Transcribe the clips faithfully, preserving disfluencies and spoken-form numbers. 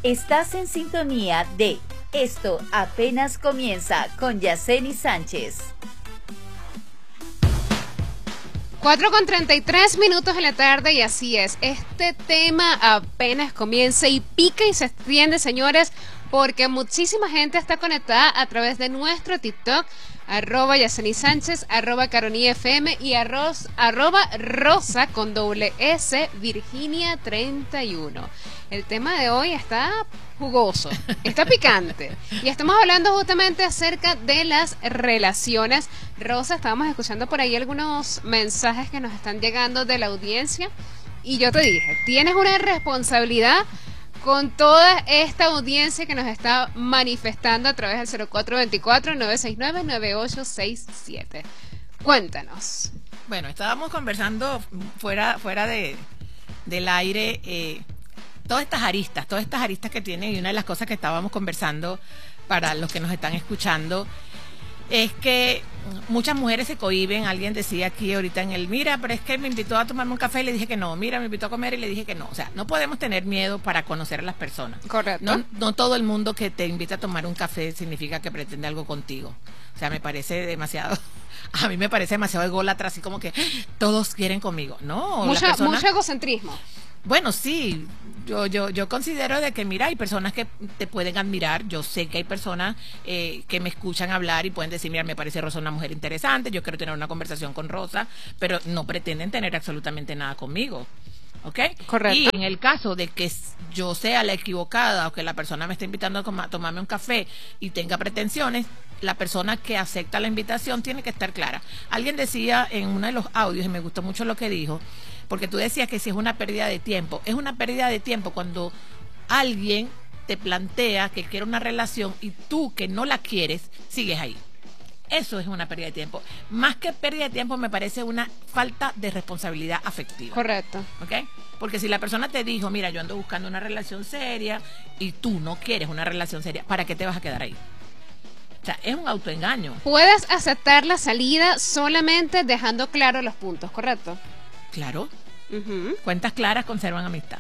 Estás en sintonía de Esto Apenas Comienza con Yaceni Sánchez. cuatro con treinta y tres minutos de la tarde y así es, este tema apenas comienza y pica y se extiende, señores, porque muchísima gente está conectada a través de nuestro TikTok, arroba Yaceni Sánchez, arroba Caroni F M y arroz, arroba Rosa con doble S, Virginia treinta y uno. El tema de hoy está jugoso, está picante y estamos hablando justamente acerca de las relaciones. Rosa, estábamos escuchando por ahí algunos mensajes que nos están llegando de la audiencia y yo te dije, tienes una responsabilidad con toda esta audiencia que nos está manifestando a través del cero cuatro dos cuatro, nueve seis nueve, nueve ocho seis siete. Cuéntanos. Bueno, estábamos conversando fuera, fuera de, del aire, eh, todas estas aristas, todas estas aristas que tienen, y una de las cosas que estábamos conversando para los que nos están escuchando es que muchas mujeres se cohíben. Alguien decía aquí ahorita en el, mira, pero es que me invitó a tomarme un café y le dije que no, mira, me invitó a comer y le dije que no. O sea, no podemos tener miedo para conocer a las personas. Correcto. No, no todo el mundo que te invita a tomar un café significa que pretende algo contigo. O sea, me parece demasiado, a mí me parece demasiado ególatra, así como que todos quieren conmigo. No, Mucha, la persona, mucho egocentrismo. Bueno, sí, yo yo yo considero de que, mira, hay personas que te pueden admirar. Yo sé que hay personas eh, que me escuchan hablar y pueden decir, mira, me parece Rosa una mujer interesante, yo quiero tener una conversación con Rosa, pero no pretenden tener absolutamente nada conmigo, ¿ok? Correcto. Y en el caso de que yo sea la equivocada o que la persona me esté invitando a tomarme un café y tenga pretensiones, la persona que acepta la invitación tiene que estar clara. Alguien decía en uno de los audios, y me gustó mucho lo que dijo, porque tú decías que si es una pérdida de tiempo, es una pérdida de tiempo cuando alguien te plantea que quiere una relación y tú, que no la quieres, sigues ahí. Eso es una pérdida de tiempo. Más que pérdida de tiempo, me parece una falta de responsabilidad afectiva. Correcto. ¿Ok? Porque si la persona te dijo, mira, yo ando buscando una relación seria y tú no quieres una relación seria, ¿para qué te vas a quedar ahí? O sea, es un autoengaño. Puedes aceptar la salida solamente dejando claros los puntos, ¿correcto? Claro. Uh-huh. Cuentas claras conservan amistad.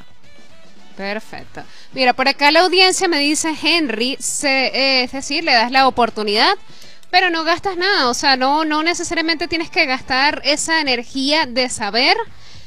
Perfecto. Mira, por acá la audiencia me dice, Henry, se, eh, es decir, le das la oportunidad, pero no gastas nada. O sea, no, no necesariamente tienes que gastar esa energía de saber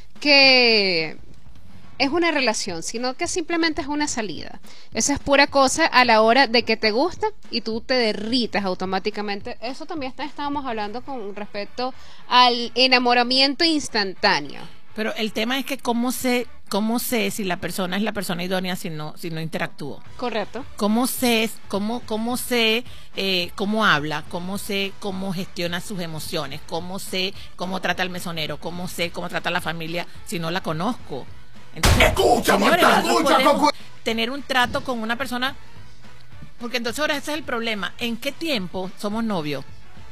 que es una relación, sino que simplemente es una salida. Esa es pura cosa a la hora de que te gusta y tú te derritas automáticamente. Eso también está, estábamos hablando con respecto al enamoramiento instantáneo. Pero el tema es que cómo sé, cómo sé si la persona es la persona idónea si no, si no interactúo. Correcto. Cómo sé, cómo, cómo sé eh, cómo habla, cómo sé cómo gestiona sus emociones, cómo sé cómo trata al mesonero, cómo sé cómo trata a la familia si no la conozco. Entonces, escucha, señores, Marta, nosotros escucha, podemos tener un trato con una persona, porque entonces ahora ese es el problema. ¿En qué tiempo somos novios?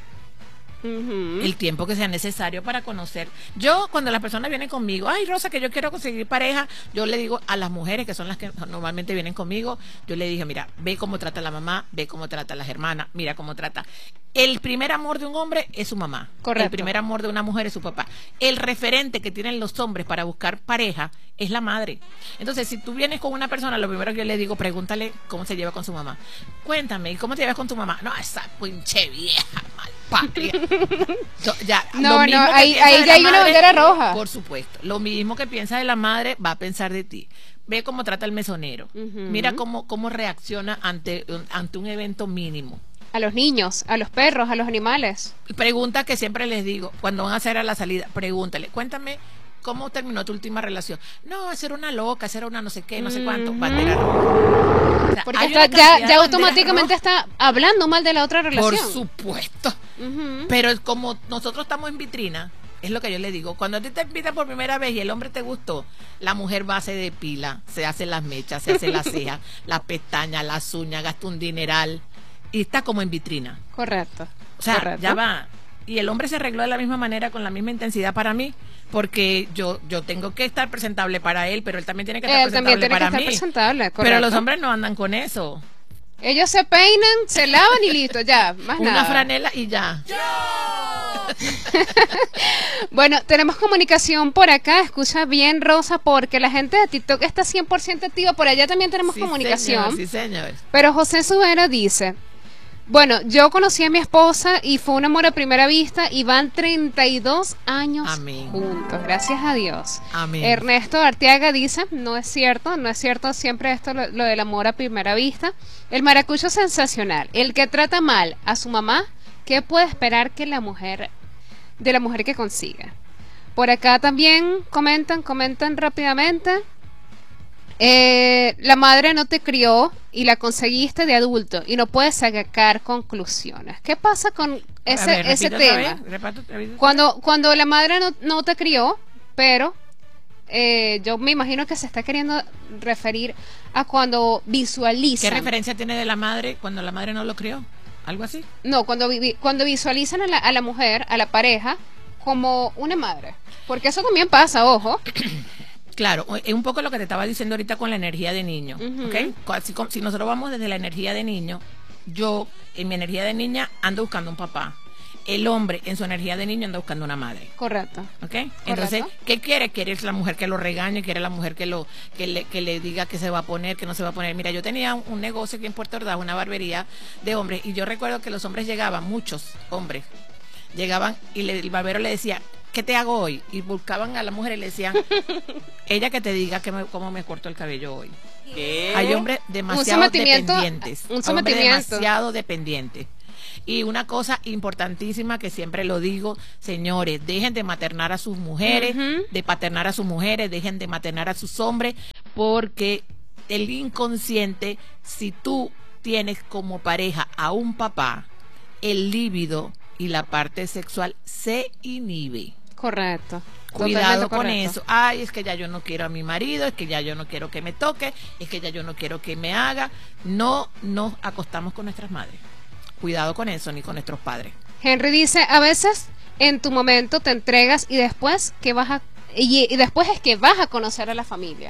Uh-huh. El tiempo que sea necesario para conocer. Yo, cuando las personas vienen conmigo, ay, Rosa, que yo quiero conseguir pareja, yo le digo a las mujeres, que son las que normalmente vienen conmigo, yo le dije, mira, ve cómo trata la mamá, ve cómo trata las hermanas, mira cómo trata. El primer amor de un hombre es su mamá. Correcto. El primer amor de una mujer es su papá. El referente que tienen los hombres para buscar pareja es la madre. Entonces, si tú vienes con una persona, lo primero que yo le digo, pregúntale cómo se lleva con su mamá. Cuéntame, ¿y cómo te llevas con tu mamá? No, esa pinche vieja malpatria. So, ya, No, lo no, ahí, piensa ahí de ya la hay una madre, bandera roja. Por supuesto. Lo mismo que piensa de la madre va a pensar de ti. Ve cómo trata el mesonero. Uh-huh. Mira cómo, cómo reacciona ante, ante un evento mínimo. A los niños, a los perros, a los animales. Pregunta que siempre les digo, cuando van a hacer a la salida, pregúntale, cuéntame cómo terminó tu última relación. No, esa era una loca, esa era una no sé qué, no sé cuánto, Uh-huh. bandera roja. O sea, Porque hay está, una ya, cantidad de ya banderas automáticamente rojas. está hablando mal de la otra relación. Por supuesto. Uh-huh. Pero como nosotros estamos en vitrina, es lo que yo le digo, cuando a ti te invitan por primera vez y el hombre te gustó, la mujer va a se depila, se hace las mechas, se hace las cejas, las pestañas, las uñas, gasta un dineral y está como en vitrina. Correcto. O sea, Correcto. ya va. Y el hombre se arregló de la misma manera, con la misma intensidad para mí, porque yo yo tengo que estar presentable para él, pero él también tiene que estar Él presentable también tiene para que estar mí. presentable, Pero los correcto. hombres no andan con eso. Ellos se peinan, se lavan y listo, ya, más Una nada. franela y ya. Bueno, tenemos comunicación por acá, escucha bien, Rosa, porque la gente de TikTok está cien por ciento activa, por allá también tenemos Sí, comunicación. señor, sí, señor. Pero José Subera dice, bueno, yo conocí a mi esposa y fue un amor a primera vista y van treinta y dos años Amén. juntos, gracias a Dios. Amén. Ernesto Arteaga dice, no es cierto, no es cierto siempre esto, lo, lo del amor a primera vista. El maracucho sensacional, el que trata mal a su mamá, ¿qué puede esperar que la mujer, de la mujer que consiga? Por acá también comentan, comentan rápidamente. Eh, la madre no te crió y la conseguiste de adulto y no puedes sacar conclusiones. ¿Qué pasa con ese, ver, ese tema? Repato, repito, Cuando, cuando la madre no, no te crió, pero eh, yo me imagino que se está queriendo referir a cuando visualizan. ¿Qué referencia tiene de la madre cuando la madre no lo crió? ¿Algo así? No, cuando, vi, cuando visualizan a la, a la mujer, a la pareja, como una madre. Porque eso también pasa, ojo. Claro, es un poco lo que te estaba diciendo ahorita con la energía de niño, Ujú. ¿ok? Si, si nosotros vamos desde la energía de niño, yo en mi energía de niña ando buscando un papá. El hombre en su energía de niño anda buscando una madre. Correcto. ¿Ok? Entonces, ¿qué quiere? Quiere la mujer que lo regañe, quiere la mujer que lo que le, que le diga que se va a poner, que no se va a poner. Mira, yo tenía un, un negocio aquí en Puerto Ordaz, una barbería de hombres, y yo recuerdo que los hombres llegaban, muchos hombres, llegaban y le, el barbero le decía, ¿qué te hago hoy? Y buscaban a la mujer y le decían, ella que te diga que me, cómo me corto el cabello hoy. ¿Qué? Hay hombres demasiado dependientes. Un Hombres sometimiento. demasiado dependientes. Y una cosa importantísima que siempre lo digo, señores, dejen de maternar a sus mujeres, Ujú. de paternar a sus mujeres, dejen de maternar a sus hombres, porque el inconsciente, si tú tienes como pareja a un papá, el líbido y la parte sexual se inhibe. Correcto. Cuidado Totalmente con correcto. eso. Ay, es que ya yo no quiero a mi marido, es que ya yo no quiero que me toque, es que ya yo no quiero que me haga. No nos acostamos con nuestras madres. Cuidado con eso, ni con nuestros padres. Henry dice, a veces en tu momento te entregas y después que vas a y, y después es que vas a conocer a la familia.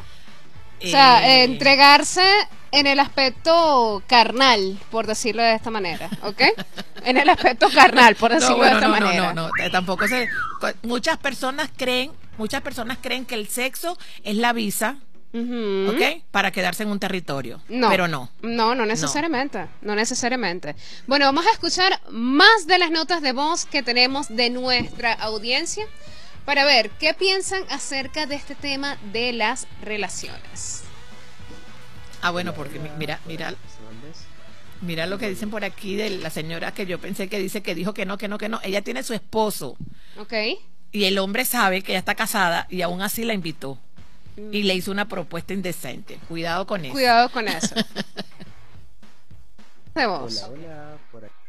O sea, Eh, eh, entregarse en el aspecto carnal, por decirlo de esta manera, ¿ok? En el aspecto carnal, por decirlo no, bueno, de esta no, no, manera. no, no, eh, tampoco se. Muchas personas creen, muchas personas creen que el sexo es la visa, Ujú. ¿ok? Para quedarse en un territorio. No, Pero no. No, no necesariamente, no. necesariamente. Bueno, vamos a escuchar más de las notas de voz que tenemos de nuestra audiencia para ver qué piensan acerca de este tema de las relaciones. Ah, bueno, porque mi- mira, mira, mira lo que dicen por aquí de la señora que yo pensé que dice que dijo que no, que no, que no. Ella tiene su esposo ¿Ok? y el hombre sabe que ella está casada y aún así la invitó y le hizo una propuesta indecente. Cuidado con eso. Cuidado con eso. De voz. Hola, hola, por aquí.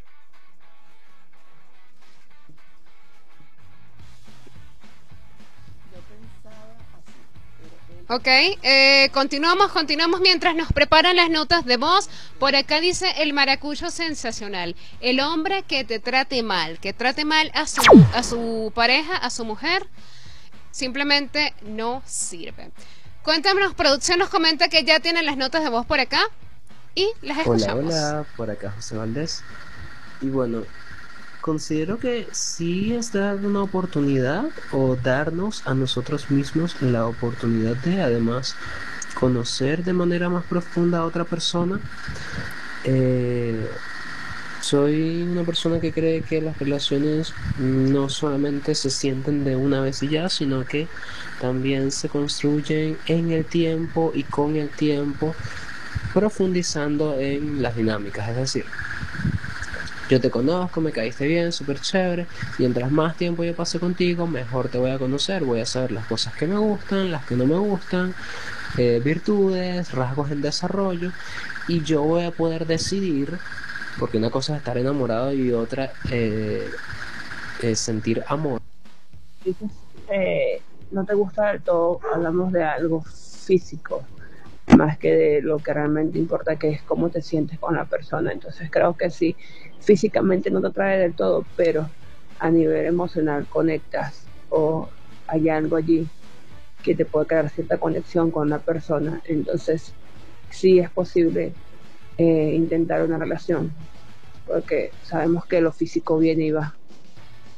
Ok, eh, continuamos, continuamos mientras nos preparan las notas de voz. Por acá dice el maracucho sensacional. El hombre que te trate mal, que trate mal a su, a su pareja, a su mujer, simplemente no sirve. Cuéntanos, producción nos comenta que ya tienen las notas de voz por acá y las Hola, escuchamos. hola, por acá José Valdés. Y bueno, considero que sí es dar una oportunidad o darnos a nosotros mismos la oportunidad de además conocer de manera más profunda a otra persona. Eh, soy una persona que cree que las relaciones no solamente se sienten de una vez y ya, sino que también se construyen en el tiempo y con el tiempo, profundizando en las dinámicas. Es decir, yo te conozco, me caíste bien, súper chévere. Mientras más tiempo yo pase contigo, mejor te voy a conocer. Voy a saber las cosas que me gustan, las que no me gustan, eh, virtudes, rasgos en desarrollo. Y yo voy a poder decidir, porque una cosa es estar enamorado y otra eh, es sentir amor. Dices, eh, no te gusta del todo, hablamos de algo físico, más que de lo que realmente importa, que es cómo te sientes con la persona. Entonces creo que sí, físicamente no te atrae del todo, pero a nivel emocional conectas o hay algo allí que te puede crear cierta conexión con la persona. Entonces sí es posible eh, intentar una relación, porque sabemos que lo físico viene y va.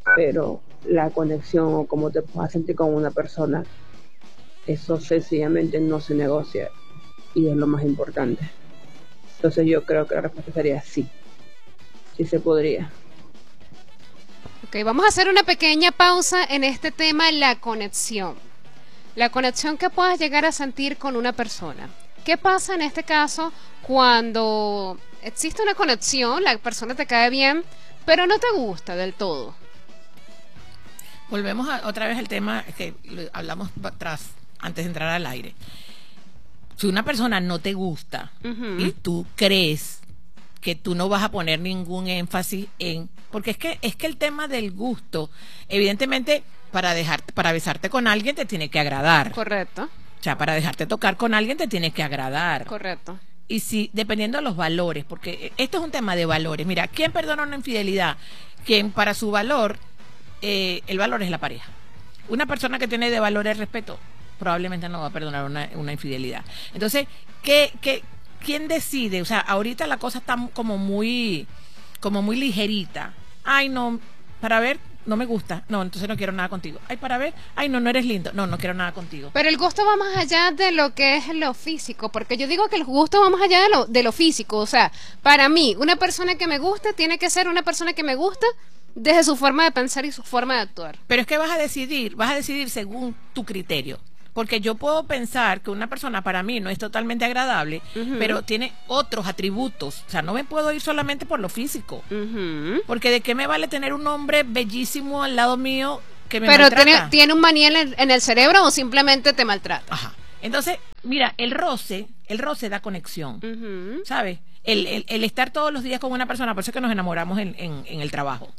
pero la conexión o cómo te puedas sentir con una persona, eso sencillamente no se negocia y es lo más importante. Entonces yo creo que la respuesta sería sí, sí se podría. Ok, vamos a hacer una pequeña pausa en este tema, la conexión. La conexión que puedas llegar a sentir con una persona. ¿Qué pasa en este caso cuando existe una conexión, la persona te cae bien, pero no te gusta del todo? Volvemos a, otra vez al tema que hablamos atrás, antes de entrar al aire. Si una persona no te gusta uh-huh. y tú crees que tú no vas a poner ningún énfasis en, porque es que es que el tema del gusto, evidentemente, para dejar, para besarte con alguien te tiene que agradar. Correcto. O sea, para dejarte tocar con alguien te tiene que agradar. Correcto. Y si, dependiendo de los valores, porque esto es un tema de valores. Mira, ¿quién perdona una infidelidad? Quien para su valor, eh, el valor es la pareja. Una persona que tiene de valor el respeto, probablemente no va a perdonar una, una infidelidad. Entonces, ¿qué, qué, ¿quién decide? O sea, ahorita la cosa está como muy, como muy ligerita. Ay, no, para ver, no me gusta. No, entonces no quiero nada contigo. Ay, para ver, ay, no, no eres lindo. No, no quiero nada contigo. Pero el gusto va más allá de lo que es lo físico, porque yo digo que el gusto va más allá de lo, de lo físico. O sea, para mí, una persona que me gusta tiene que ser una persona que me gusta desde su forma de pensar y su forma de actuar. Pero es que vas a decidir, vas a decidir según tu criterio. Porque yo puedo pensar que una persona para mí no es totalmente agradable, uh-huh. pero tiene otros atributos. O sea, no me puedo ir solamente por lo físico. Uh-huh. Porque de qué me vale tener un hombre bellísimo al lado mío que me pero maltrata. Pero tiene, tiene un maní en el, en el cerebro o simplemente te maltrata. Ajá. Entonces, mira, el roce, el roce da conexión. Uh-huh. ¿Sabes? El, el, el estar todos los días con una persona, por eso es que nos enamoramos en, en, en el trabajo.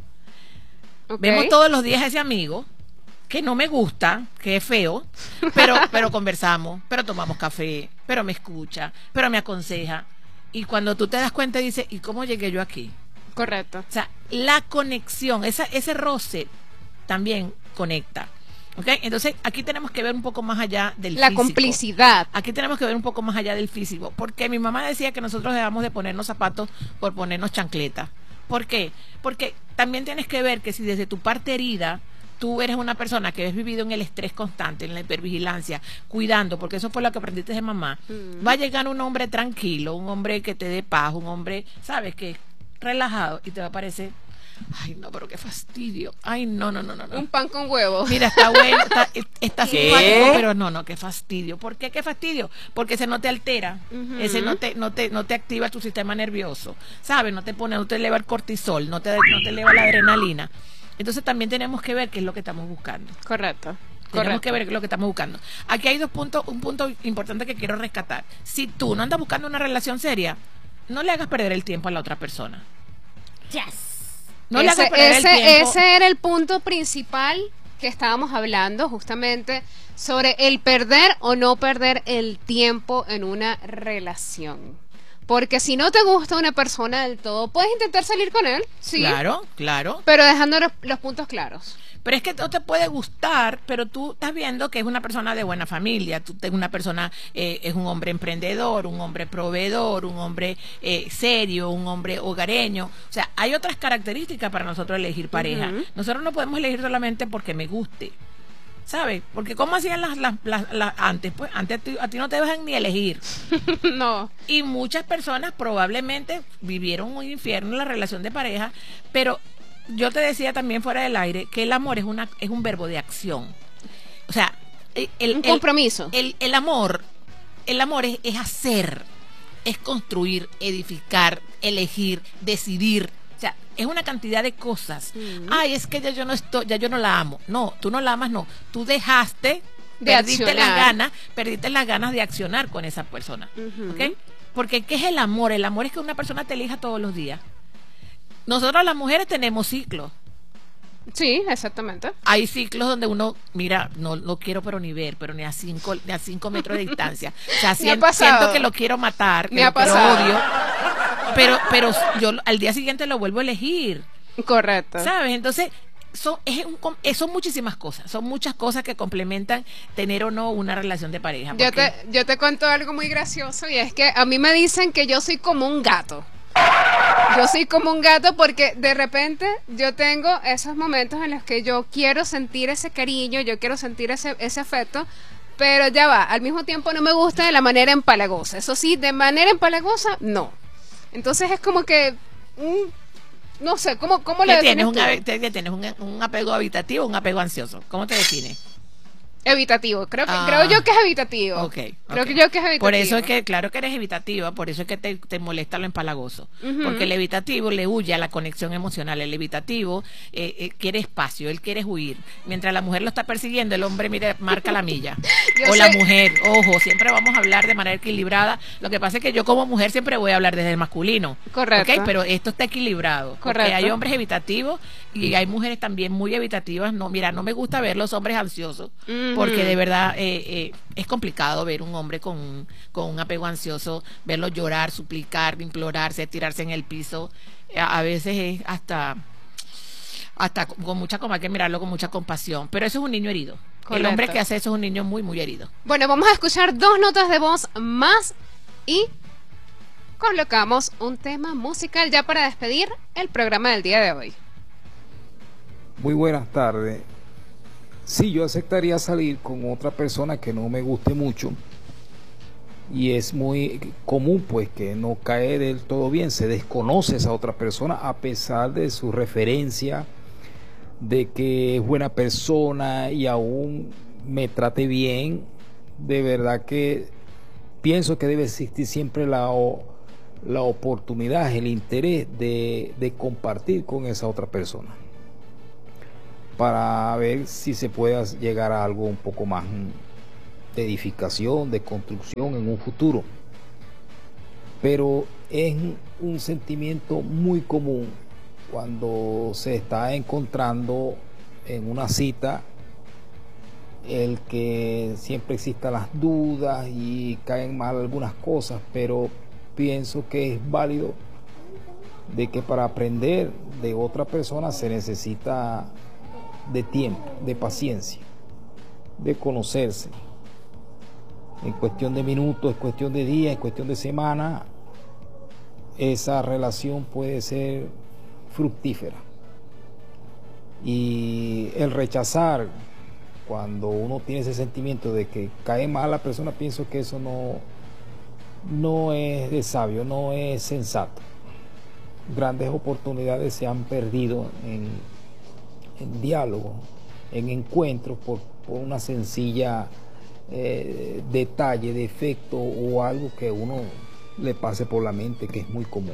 Okay. Vemos todos los días a ese amigo que no me gusta, que es feo, pero, pero conversamos, pero tomamos café, pero me escucha, pero me aconseja. Y cuando tú te das cuenta, dices, ¿y cómo llegué yo aquí? Correcto. O sea, la conexión, esa, ese roce también conecta. ¿Okay? Entonces, aquí tenemos que ver un poco más allá del la físico. La complicidad. Aquí tenemos que ver un poco más allá del físico. Porque mi mamá decía que nosotros debamos de ponernos zapatos por ponernos chancletas. ¿Por qué? Porque también tienes que ver que si desde tu parte herida tú eres una persona que has vivido en el estrés constante, en la hipervigilancia, cuidando, porque eso fue lo que aprendiste de mamá, mm. va a llegar un hombre tranquilo, un hombre que te dé paz, un hombre, ¿sabes? Que es relajado y te va a parecer, ay no, pero qué fastidio, ay no, no, no, no. no. Un pan con huevo. Mira, está bueno, está, está simpático, pero no, no, qué fastidio. ¿Por qué qué fastidio? Porque ese no te altera, uh-huh. ese no te, no te, no te activa tu sistema nervioso, ¿sabes? No te pone, no te eleva el cortisol, no te, no te eleva la adrenalina. Entonces también tenemos que ver qué es lo que estamos buscando. Correcto. Tenemos Correcto. que ver qué es lo que estamos buscando. Aquí hay dos puntos, un punto importante que quiero rescatar. Si tú no andas buscando una relación seria, no le hagas perder el tiempo a la otra persona. Yes. No ese, le hagas perder ese, el tiempo. Ese era el punto principal que estábamos hablando, justamente sobre el perder o no perder el tiempo en una relación. Porque si no te gusta una persona del todo, puedes intentar salir con él, sí. Claro, claro. Pero dejando los, los puntos claros. Pero es que no te puede gustar, pero tú estás viendo que es una persona de buena familia, tú es una persona, eh, es un hombre emprendedor, un hombre proveedor, un hombre eh, serio, un hombre hogareño. O sea, hay otras características para nosotros elegir pareja. Uh-huh. Nosotros no podemos elegir solamente porque me guste. ¿Sabes? Porque ¿cómo hacían las, las, las, las antes? Pues antes a ti, a ti no te dejan ni elegir. No. Y muchas personas probablemente vivieron un infierno en la relación de pareja, pero yo te decía también fuera del aire que el amor es una es un verbo de acción. O sea, el, un compromiso. El, el, el amor, el amor es, es hacer, es construir, edificar, elegir, decidir. O sea, es una cantidad de cosas. Uh-huh. Ay, es que ya yo no estoy, ya yo no la amo. No, tú no la amas, no. Tú dejaste, de perdiste accionar. las ganas, perdiste las ganas de accionar con esa persona. Uh-huh. ¿Ok? Porque ¿qué es el amor? El amor es que una persona te elija todos los días. Nosotros las mujeres tenemos ciclos. Sí, exactamente. Hay ciclos donde uno, mira, no lo quiero pero ni ver, pero ni a cinco, ni a cinco metros de distancia. O sea, siento, siento que lo quiero matar, que Me ha lo pasado. odio. Pero, pero yo al día siguiente lo vuelvo a elegir. Correcto. ¿Sabes? Entonces, son, es un, son muchísimas cosas. Son muchas cosas que complementan tener o no una relación de pareja. Yo te, yo te cuento algo muy gracioso y es que a mí me dicen que yo soy como un gato. Yo soy como un gato porque de repente yo tengo esos momentos en los que yo quiero sentir ese cariño, yo quiero sentir ese, ese afecto, pero ya va, al mismo tiempo no me gusta de la manera empalagosa. Eso sí, de manera empalagosa, no. Entonces es como que, mm, no sé, ¿cómo, cómo le tienes defines un, tú? ave- te- tienes un, un apego habitativo o un apego ansioso? ¿Cómo te defines? Evitativo, creo que Ah. creo yo que es evitativo. Ok, Creo ok. que yo que es evitativo. Por eso es que, claro que eres evitativa, por eso es que te, te molesta lo empalagoso. Ujú. Porque el evitativo le huye a la conexión emocional. El evitativo eh, eh, quiere espacio, él quiere huir. Mientras la mujer lo está persiguiendo, el hombre mira, marca la milla. Yo o la soy- mujer, ojo, siempre vamos a hablar de manera equilibrada. Lo que pasa es que yo como mujer siempre voy a hablar desde el masculino. Correcto. ¿Ok? Pero esto está equilibrado. Porque Correcto. hay hombres evitativos y hay mujeres también muy evitativas. No, mira, no me gusta ver los hombres ansiosos. Ujú. Porque de verdad eh, eh, es complicado ver un hombre con, un- con un apego ansioso, verlo llorar, suplicar, implorarse, tirarse en el piso. A, a veces es hasta hasta con mucha como hay que mirarlo con mucha compasión, pero eso es un niño herido. El Correcto. hombre que hace eso es un niño muy muy herido. Bueno, vamos a escuchar dos notas de voz más y colocamos un tema musical ya para despedir el programa del día de hoy. Muy buenas tardes. Sí, yo aceptaría salir con otra persona que no me guste mucho. Y es muy común pues que no cae del todo bien, se desconoce esa otra persona a pesar de su referencia, de que es buena persona y aún me trate bien. De verdad que pienso que debe existir siempre la, o- la oportunidad, el interés de, de compartir con esa otra persona, para ver si se puede llegar a algo un poco más mm, de edificación, de construcción en un futuro. Pero es un sentimiento muy común cuando se está encontrando en una cita, el que siempre existan las dudas y caen mal algunas cosas, pero pienso que es válido de que para aprender de otra persona se necesita de tiempo, de paciencia, de conocerse. En cuestión de minutos, en cuestión de días, en cuestión de semana, esa relación puede ser fructífera. Y el rechazar, cuando uno tiene ese sentimiento de que cae mal la persona, pienso que eso no, no es de sabio, no es sensato. Grandes oportunidades se han perdido en en diálogo, en encuentros por, por una sencilla eh, detalle, defecto o algo que uno le pase por la mente, que es muy común.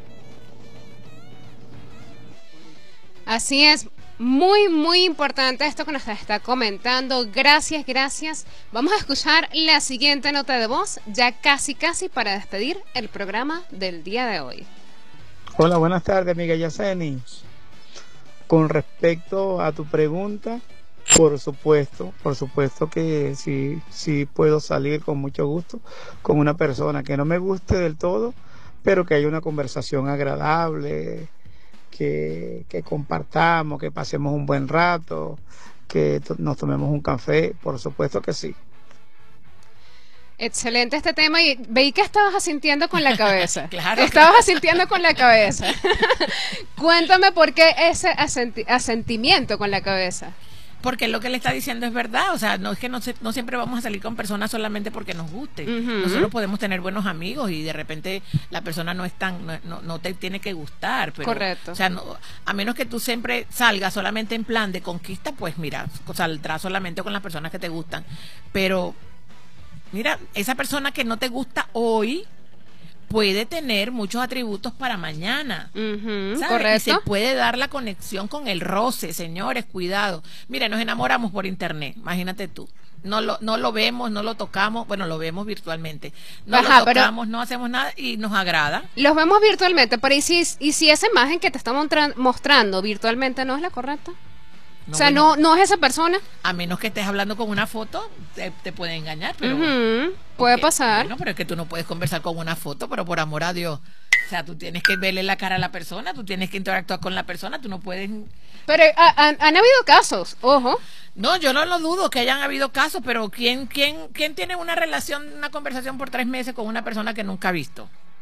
Así es, muy, muy importante esto que nos está comentando. Gracias, gracias. Vamos a escuchar la siguiente nota de voz, ya casi, casi para despedir el programa del día de hoy. Hola, buenas tardes, amiga Yaceni. Con respecto a tu pregunta, por supuesto, por supuesto que sí, sí puedo salir con mucho gusto con una persona que no me guste del todo, pero que haya una conversación agradable, que, que compartamos, que pasemos un buen rato, que to- nos tomemos un café, por supuesto que sí. Excelente este tema y veí que estabas asintiendo con la cabeza. Claro, Estabas claro. asintiendo con la cabeza. Cuéntame por qué ese asenti- asentimiento con la cabeza. Porque lo que le está diciendo es verdad, o sea, no es que no, se- no siempre vamos a salir con personas solamente porque nos guste. Ujú. Nosotros podemos tener buenos amigos y de repente la persona no es tan, no, no- no te tiene que gustar. Pero, Correcto. O sea, no- a menos que tú siempre salgas solamente en plan de conquista, pues mira, saldrás solamente con las personas que te gustan. Pero, mira, esa persona que no te gusta hoy puede tener muchos atributos para mañana. Ujú, ¿Sabe? correcto. Y se puede dar la conexión con el roce, señores, cuidado. Mire, nos enamoramos por internet, imagínate tú. No lo, no lo vemos, no lo tocamos, bueno, lo vemos virtualmente. No Ajá, lo pero- tocamos, no hacemos nada y nos agrada. Los vemos virtualmente, pero ¿y si, y si esa imagen que te está montra- mostrando virtualmente no es la correcta? No, o sea, bueno, no, no es esa persona. a menos que estés hablando con una foto, te, te puede engañar, pero... Ujú, puede Ok, pasar. Bueno, pero es que tú no puedes conversar con una foto, pero por amor a Dios. O sea, tú tienes que verle la cara a la persona, tú tienes que interactuar con la persona, tú no puedes... Pero ha- han, han habido casos, ojo. No, yo no lo dudo que hayan habido casos, pero ¿quién, quién, quién tiene una relación, una conversación por tres meses con una persona que nunca ha visto?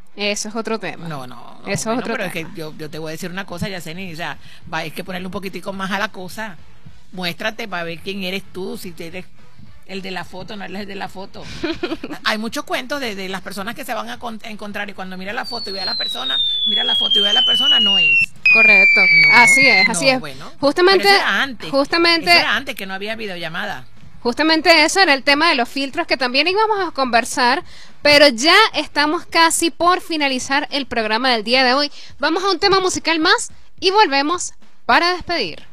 Eso es otro tema. No, no, no Eso bueno, es otro pero tema. es que yo, yo te voy a decir una cosa, Yaceni, o sea, va, hay que ponerle un poquitico más a la cosa. Muéstrate para ver quién eres tú, si tú eres el de la foto, no eres el de la foto. Hay muchos cuentos de, de las personas que se van a, con, a encontrar y cuando mira la foto y ve a la persona, mira la foto y ve a la persona, no es. Correcto. No, así es, así no, es. Bueno, justamente, pero eso era antes. justamente, Eso era antes que no había videollamada. Justamente eso era el tema de los filtros que también íbamos a conversar, pero ya estamos casi por finalizar el programa del día de hoy. Vamos a un tema musical más y volvemos para despedir.